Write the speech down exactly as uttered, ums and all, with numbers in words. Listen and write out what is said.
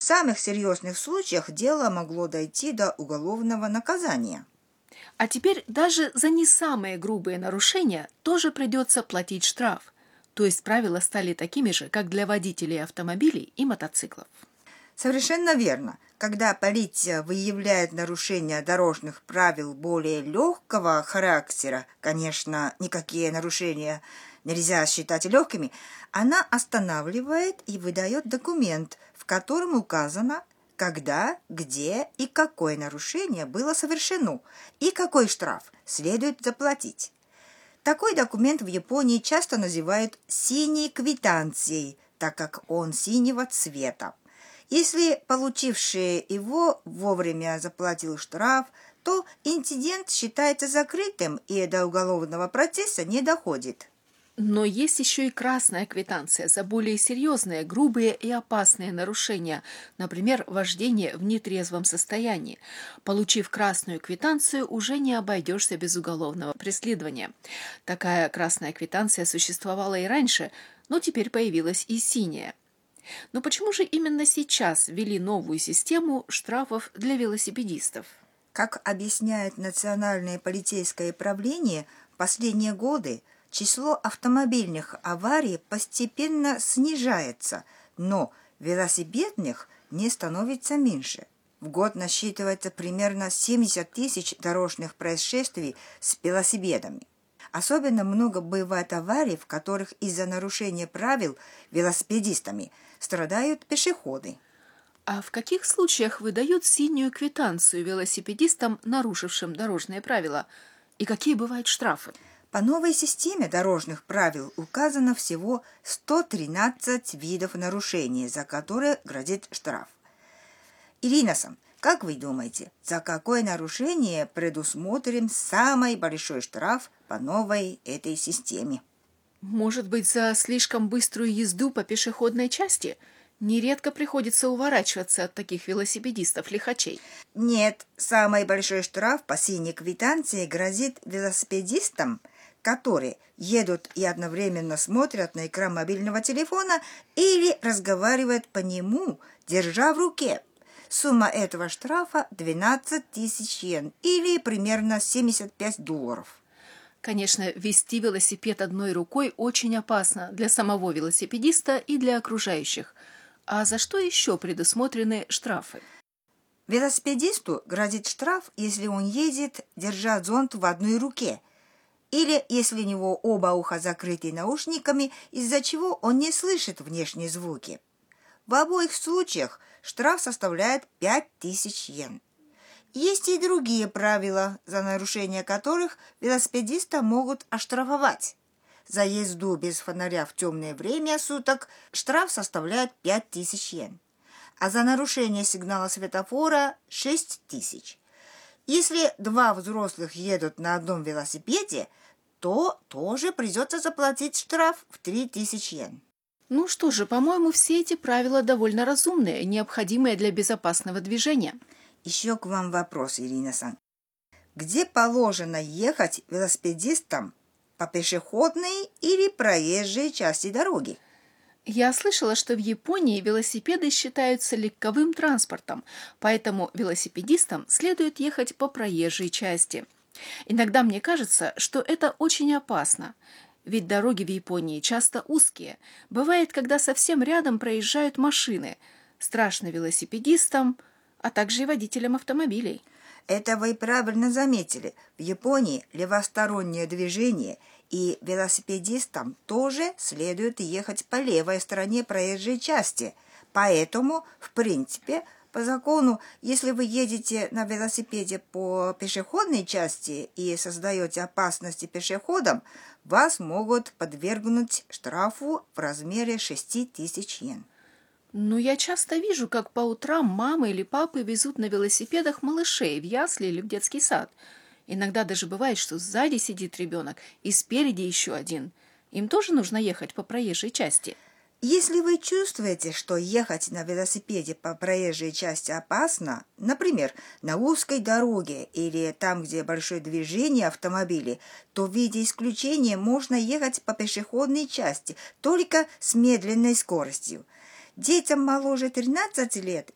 самых серьезных случаях дело могло дойти до уголовного наказания. А теперь даже за не самые грубые нарушения тоже придется платить штраф. То есть правила стали такими же, как для водителей автомобилей и мотоциклов. Совершенно верно. Когда полиция выявляет нарушения дорожных правил более легкого характера, конечно, никакие нарушения нельзя считать легкими, она останавливает и выдает документ, в котором указано, когда, где и какое нарушение было совершено, и какой штраф следует заплатить. Такой документ в Японии часто называют «синей квитанцией», так как он синего цвета. Если получивший его вовремя заплатил штраф, то инцидент считается закрытым и до уголовного процесса не доходит. Но есть еще и красная квитанция за более серьезные, грубые и опасные нарушения, например, вождение в нетрезвом состоянии. Получив красную квитанцию, уже не обойдешься без уголовного преследования. Такая красная квитанция существовала и раньше, но теперь появилась и синяя. Но почему же именно сейчас ввели новую систему штрафов для велосипедистов? Как объясняет Национальное полицейское правление, в последние годы число автомобильных аварий постепенно снижается, но велосипедных не становится меньше. В год насчитывается примерно семьдесят тысяч дорожных происшествий с велосипедами. Особенно много бывает аварий, в которых из-за нарушения правил велосипедистами страдают пешеходы. А в каких случаях выдают синюю квитанцию велосипедистам, нарушившим дорожные правила? И какие бывают штрафы? По новой системе дорожных правил указано всего сто тринадцать видов нарушений, за которые грозит штраф. Ирина-сан, как вы думаете, за какое нарушение предусмотрен самый большой штраф по новой этой системе? Может быть, за слишком быструю езду по пешеходной части? Нередко приходится уворачиваться от таких велосипедистов-лихачей. Нет, самый большой штраф по синей квитанции грозит велосипедистам, которые едут и одновременно смотрят на экран мобильного телефона или разговаривают по нему, держа в руке. Сумма этого штрафа двенадцать тысяч йен или примерно семьдесят пять долларов. Конечно, вести велосипед одной рукой очень опасно для самого велосипедиста и для окружающих. А за что еще предусмотрены штрафы? Велосипедисту грозит штраф, если он едет, держа зонт в одной руке, или если у него оба уха закрыты наушниками, из-за чего он не слышит внешние звуки. В обоих случаях штраф составляет пять тысяч йен. Есть и другие правила, за нарушение которых велосипедиста могут оштрафовать. За езду без фонаря в темное время суток штраф составляет пять тысяч йен, а за нарушение сигнала светофора – шесть тысяч. Если два взрослых едут на одном велосипеде, то тоже придется заплатить штраф в три тысячи йен. Ну что же, по-моему, все эти правила довольно разумные, необходимые для безопасного движения. Еще к вам вопрос, Ирина-сан. Где положено ехать велосипедистам? По пешеходной или проезжей части дороги? Я слышала, что в Японии велосипеды считаются легковым транспортом, поэтому велосипедистам следует ехать по проезжей части. Иногда мне кажется, что это очень опасно, ведь дороги в Японии часто узкие. Бывает, когда совсем рядом проезжают машины. Страшно велосипедистам, а также и водителям автомобилей. Это вы правильно заметили. В Японии левостороннее движение, и велосипедистам тоже следует ехать по левой стороне проезжей части. Поэтому, в принципе, по закону, если вы едете на велосипеде по пешеходной части и создаете опасности пешеходам, вас могут подвергнуть штрафу в размере шесть тысяч йен. Ну, я часто вижу, как по утрам мамы или папы везут на велосипедах малышей в ясли или в детский сад. Иногда даже бывает, что сзади сидит ребенок и спереди еще один. Им тоже нужно ехать по проезжей части. Если вы чувствуете, что ехать на велосипеде по проезжей части опасно, например, на узкой дороге или там, где большое движение автомобилей, то в виде исключения можно ехать по пешеходной части, только с медленной скоростью. Детям моложе тринадцати лет